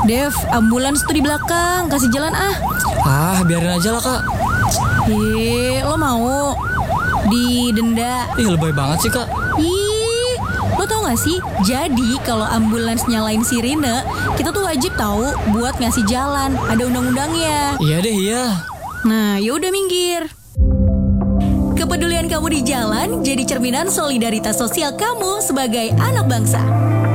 Dev, ambulans tuh di belakang, kasih jalan ah. Biarin aja lah kak. Lo mau didenda? Lebay banget sih kak. Lo tau gak sih? Jadi kalau ambulans nyalain sirine, kita tuh wajib tahu buat ngasih jalan. Ada undang-undangnya. Iya deh, iya. Nah, yaudah minggir. Kepedulian kamu di jalan jadi cerminan solidaritas sosial kamu sebagai anak bangsa.